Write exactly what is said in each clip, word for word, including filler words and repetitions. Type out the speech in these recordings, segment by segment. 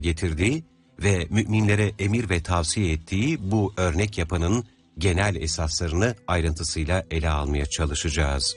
getirdiği ve müminlere emir ve tavsiye ettiği bu örnek yapının genel esaslarını ayrıntısıyla ele almaya çalışacağız.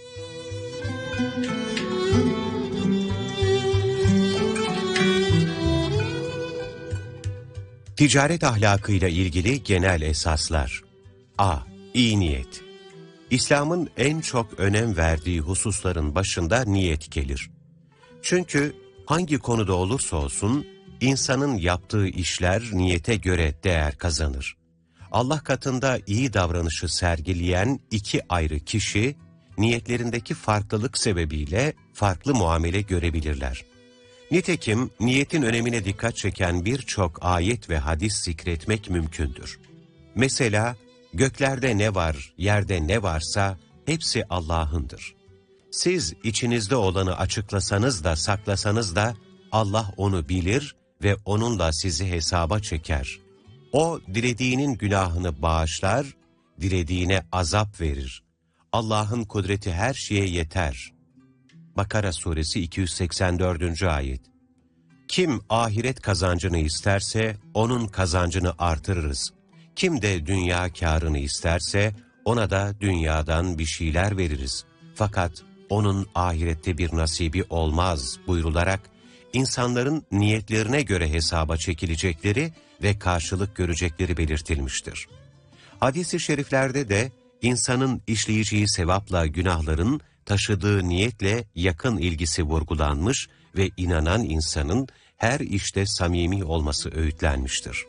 Ticaret ahlakıyla ilgili genel esaslar. A. İyi niyet. İslam'ın en çok önem verdiği hususların başında niyet gelir. Çünkü hangi konuda olursa olsun insanın yaptığı işler niyete göre değer kazanır. Allah katında iyi davranışı sergileyen iki ayrı kişi niyetlerindeki farklılık sebebiyle farklı muamele görebilirler. Nitekim niyetin önemine dikkat çeken birçok ayet ve hadis zikretmek mümkündür. Mesela göklerde ne var, yerde ne varsa hepsi Allah'ındır. Siz içinizde olanı açıklasanız da saklasanız da Allah onu bilir ve onunla sizi hesaba çeker. O dilediğinin günahını bağışlar, dilediğine azap verir. Allah'ın kudreti her şeye yeter. Bakara suresi iki yüz seksen dördüncü ayet. Kim ahiret kazancını isterse onun kazancını artırırız. Kim de dünya kârını isterse ona da dünyadan bir şeyler veririz. Fakat onun ahirette bir nasibi olmaz buyrularak insanların niyetlerine göre hesaba çekilecekleri ve karşılık görecekleri belirtilmiştir. Hadis-i şeriflerde de insanın işleyeceği sevapla günahların taşıdığı niyetle yakın ilgisi vurgulanmış ve inanan insanın her işte samimi olması öğütlenmiştir.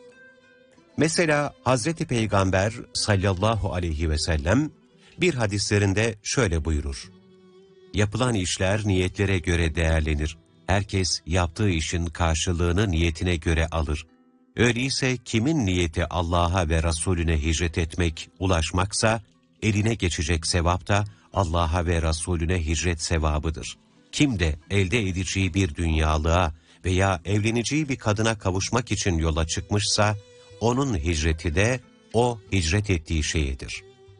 Mesela Hazreti Peygamber sallallahu aleyhi ve sellem bir hadislerinde şöyle buyurur: yapılan işler niyetlere göre değerlenir. Herkes yaptığı işin karşılığını niyetine göre alır. Öyleyse kimin niyeti Allah'a ve Resulüne hicret etmek, ulaşmaksa, eline geçecek sevap da Allah'a ve Resulüne hicret sevabıdır. Kim de elde edeceği bir dünyalığa veya evleneceği bir kadına kavuşmak için yola çıkmışsa, onun hicreti de o hicret ettiği şeyedir.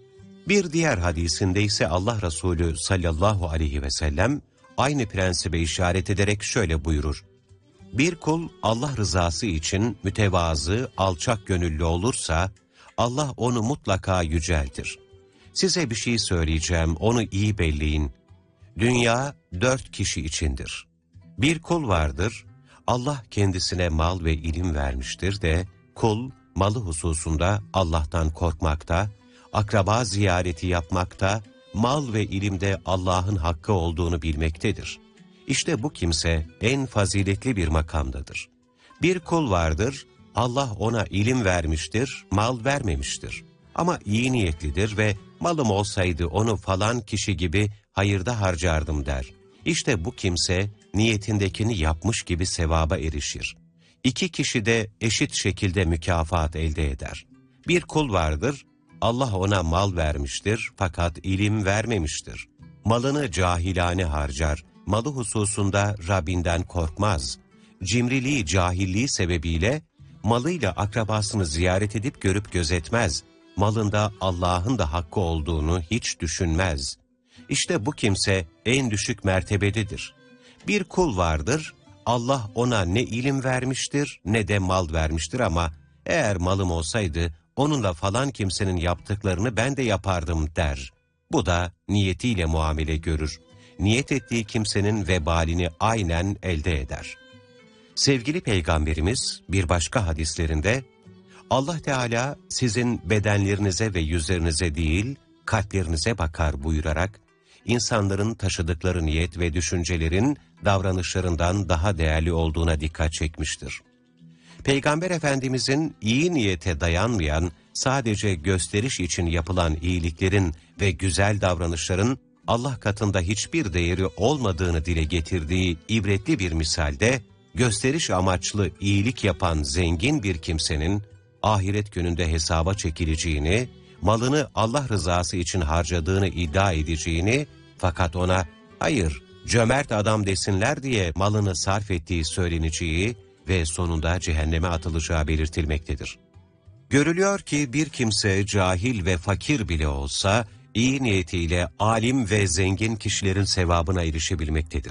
Bir diğer hadisinde ise Allah Resulü sallallahu aleyhi ve sellem aynı prensibe işaret ederek şöyle buyurur: bir kul Allah rızası için mütevazı, alçak gönüllü olursa Allah onu mutlaka yüceltir. Size bir şey söyleyeceğim, onu iyi belleyin. Dünya dört kişi içindir. Bir kul vardır, Allah kendisine mal ve ilim vermiştir de kul malı hususunda Allah'tan korkmakta, akraba ziyareti yapmakta, mal ve ilimde Allah'ın hakkı olduğunu bilmektedir. İşte bu kimse en faziletli bir makamdadır. Bir kul vardır, Allah ona ilim vermiştir, mal vermemiştir. Ama iyi niyetlidir ve malım olsaydı onu falan kişi gibi hayırda harcardım der. İşte bu kimse niyetindekini yapmış gibi sevaba erişir. İki kişi de eşit şekilde mükafat elde eder. Bir kul vardır, Allah ona mal vermiştir fakat ilim vermemiştir. Malını cahilane harcar, malı hususunda Rabbinden korkmaz. Cimriliği, cahilliği sebebiyle malıyla akrabasını ziyaret edip görüp gözetmez. Malında Allah'ın da hakkı olduğunu hiç düşünmez. İşte bu kimse en düşük mertebededir. Bir kul vardır, Allah ona ne ilim vermiştir ne de mal vermiştir ama eğer malım olsaydı onunla falan kimsenin yaptıklarını ben de yapardım der. Bu da niyetiyle muamele görür. Niyet ettiği kimsenin vebalini aynen elde eder. Sevgili Peygamberimiz bir başka hadislerinde Allah Teala sizin bedenlerinize ve yüzlerinize değil kalplerinize bakar buyurarak insanların taşıdıkları niyet ve düşüncelerin davranışlarından daha değerli olduğuna dikkat çekmiştir. Peygamber Efendimizin iyi niyete dayanmayan, sadece gösteriş için yapılan iyiliklerin ve güzel davranışların Allah katında hiçbir değeri olmadığını dile getirdiği ibretli bir misalde, gösteriş amaçlı iyilik yapan zengin bir kimsenin ahiret gününde hesaba çekileceğini, malını Allah rızası için harcadığını iddia edeceğini, fakat ona hayır cömert adam desinler diye malını sarf ettiği söyleneceği ve sonunda cehenneme atılacağı belirtilmektedir. Görülüyor ki bir kimse cahil ve fakir bile olsa iyi niyetiyle alim ve zengin kişilerin sevabına erişebilmektedir.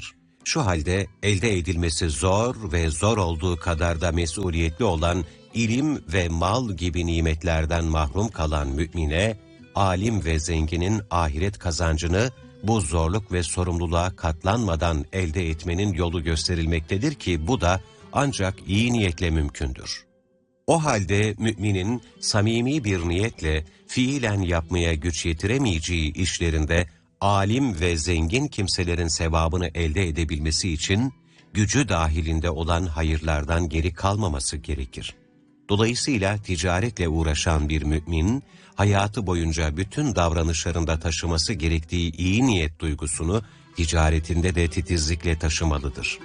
Şu halde elde edilmesi zor ve zor olduğu kadar da mesuliyetli olan ilim ve mal gibi nimetlerden mahrum kalan mümine, alim ve zenginin ahiret kazancını bu zorluk ve sorumluluğa katlanmadan elde etmenin yolu gösterilmektedir ki bu da ancak iyi niyetle mümkündür. O halde müminin samimi bir niyetle fiilen yapmaya güç yetiremeyeceği işlerinde alim ve zengin kimselerin sevabını elde edebilmesi için gücü dahilinde olan hayırlardan geri kalmaması gerekir. Dolayısıyla ticaretle uğraşan bir mümin, hayatı boyunca bütün davranışlarında taşıması gerektiği iyi niyet duygusunu ticaretinde de titizlikle taşımalıdır.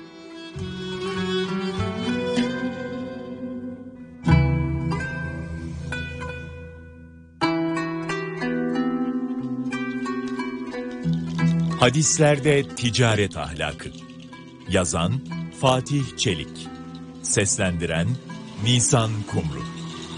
Hadislerde ticaret ahlakı. Yazan Fatih Çelik. Seslendiren Nisan Kumru.